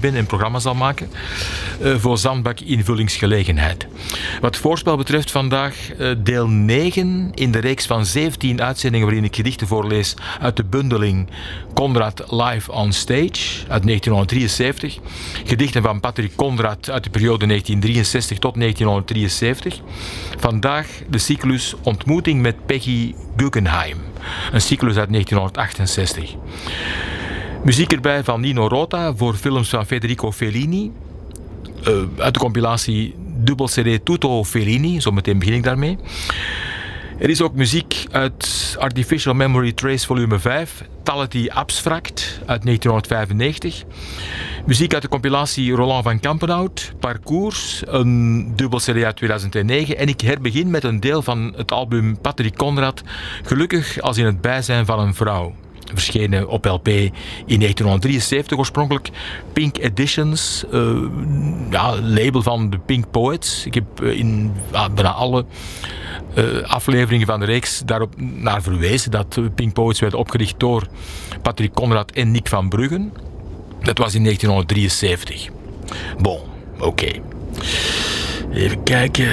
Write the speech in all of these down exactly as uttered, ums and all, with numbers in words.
ben en een programma zal maken uh, voor Zandbak Invullingsgelegenheid. Wat het voorspel betreft vandaag uh, deel negen in de reeks van zeventien uitzendingen waarin ik gedichten voorlees uit de bundeling Conrad Live on Stage uit negentienhonderddrieënzeventig. Gedichten van Patrick Conrad uit de periode negentien drieënzestig tot negentienhonderddrieënzeventig. Vandaag de cyclus Ontmoeting met Peggy Guggenheim. Een cyclus uit negentienhonderdachtenzestig. Muziek erbij van Nino Rota voor films van Federico Fellini. Uh, uit de compilatie dubbel C D Tutto Fellini, zo meteen begin ik daarmee. Er is ook muziek uit Artificial Memory Trace volume vijf, Tality Abstract uit negentienhonderdvijfennegentig. Muziek uit de compilatie Roland van Kampenhout, Parcours, een dubbel C D uit tweeduizend negen. En ik herbegin met een deel van het album Patrick Conrad, Gelukkig als in het bijzijn van een vrouw. Verschenen op L P in negentienhonderddrieënzeventig oorspronkelijk. Pink Editions, uh, ja, label van de Pink Poets. Ik heb uh, in uh, bijna alle uh, afleveringen van de reeks daarop naar verwezen dat uh, Pink Poets werd opgericht door Patrick Conrad en Nick van Bruggen. Dat was in negentienhonderddrieënzeventig. Bon, oké. Okay. Even kijken.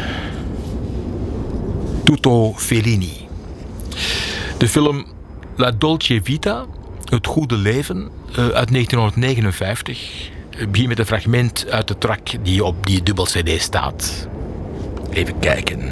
Tutto Fellini. De film La Dolce Vita, Het Goede Leven, uh, uit negentienhonderdnegenenvijftig. Ik begin met een fragment uit de track die op die dubbel C D staat. Even kijken.